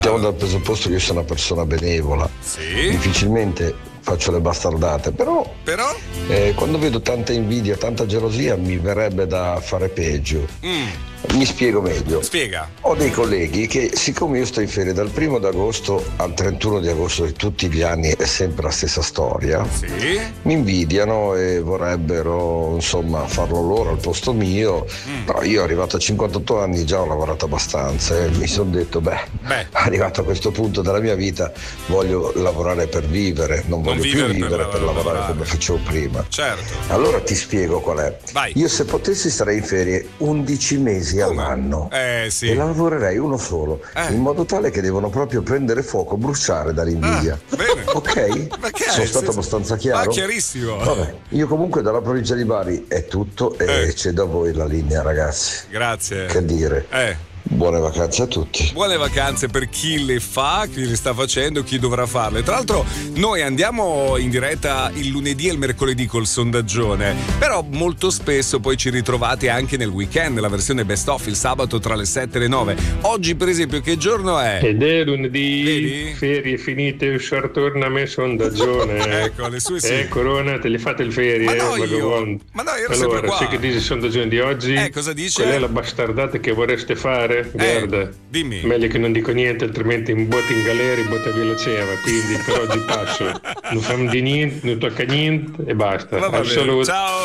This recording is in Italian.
Partiamo dal presupposto che io sono una persona benevola. Sì. Difficilmente faccio le bastardate, però quando vedo tanta invidia, tanta gelosia, mi verrebbe da fare peggio. Mi spiego meglio. Spiega. Ho dei colleghi che, siccome io sto in ferie dal 1 d'agosto al 31 di agosto di tutti gli anni, è sempre la stessa storia, Sì. mi invidiano e vorrebbero insomma farlo loro al posto mio. Però io arrivato a 58 anni già ho lavorato abbastanza e mi sono detto arrivato a questo punto della mia vita voglio lavorare per vivere, non voglio più vivere per lavorare come facevo prima. Certo. Allora ti spiego qual è. Vai. Io se potessi starei in ferie 11 mesi all'anno sì. e lavorerei uno solo, in modo tale che devono proprio prendere fuoco, bruciare dall'invidia. Bene. Ok? Sono stato abbastanza chiaro? Chiarissimo. Vabbè, io comunque dalla provincia di Bari è tutto e cedo a voi la linea, ragazzi. Grazie. Che dire? Buone vacanze a tutti. Buone vacanze per chi le fa, chi le sta facendo, chi dovrà farle. Tra l'altro noi andiamo in diretta il lunedì e il mercoledì col sondaggione, però molto spesso poi ci ritrovate anche nel weekend, la versione best of il sabato tra le 7 e le 9. Oggi per esempio che giorno è? Ed è lunedì. Vedi? Ferie finite, uscire torna a me sondaggione. Ecco, le sue sì. Corona, te le fate le ferie. Ma no, io ero sempre allora, qua. sai che dice il sondaggio di oggi? Cosa dice? Qual è la bastardata che vorreste fare? Guarda, dimmi. Meglio che non dico niente, altrimenti in botta in galera, in botta via la ceva. Quindi per oggi passo. Non famo di niente, non tocca niente e basta. Va bene. Ciao.